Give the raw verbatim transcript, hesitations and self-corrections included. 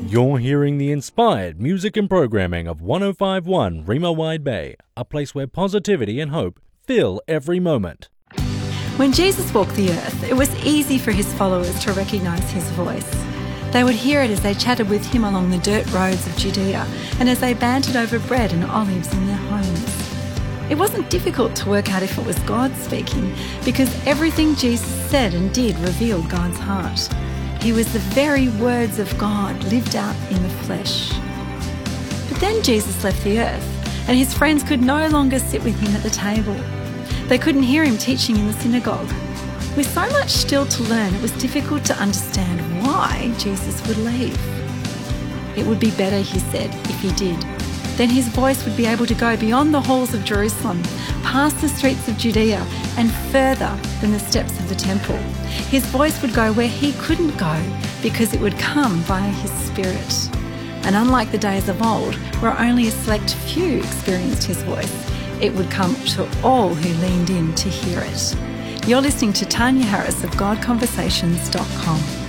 You're hearing the inspired music and programming of one oh five point one Rima Wide Bay, a place where positivity and hope fill every moment. When Jesus walked the earth, it was easy for his followers to recognise his voice. They would hear it as they chatted with him along the dirt roads of Judea and as they bantered over bread and olives in their homes. It wasn't difficult to work out if it was God speaking, because everything Jesus said and did revealed God's heart. He was the very words of God lived out in the flesh. But then Jesus left the earth, and his friends could no longer sit with him at the table. They couldn't hear him teaching in the synagogue. With so much still to learn, it was difficult to understand why Jesus would leave. It would be better, he said, if he did. Then his voice would be able to go beyond the halls of Jerusalem, past the streets of Judea, and further than the steps of the temple. His voice would go where he couldn't go, because it would come via his Spirit. And unlike the days of old, where only a select few experienced his voice, it would come to all who leaned in to hear it. You're listening to Tanya Harris of God Conversations dot com.